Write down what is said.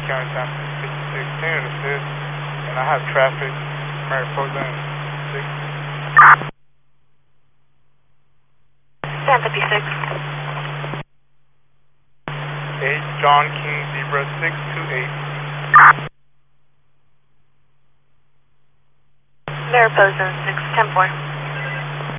County, San 56, can you assist? And I have traffic, Mariposa and 6. San 56. 8, John King Zebra 628. Mariposa 6, 10-4.